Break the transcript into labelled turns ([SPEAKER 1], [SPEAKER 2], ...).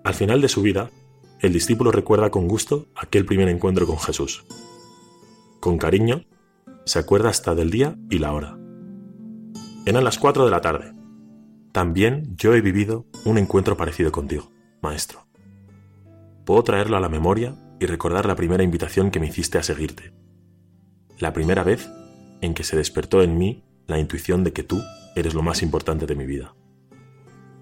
[SPEAKER 1] Al final de su vida, el discípulo recuerda con gusto aquel primer encuentro con Jesús. Con cariño, se acuerda hasta del día y la hora. Eran las 4 de la tarde. También yo he vivido un encuentro parecido contigo, Maestro. Puedo traerlo a la memoria y recordar la primera invitación que me hiciste a seguirte. La primera vez en que se despertó en mí la intuición de que tú eres lo más importante de mi vida.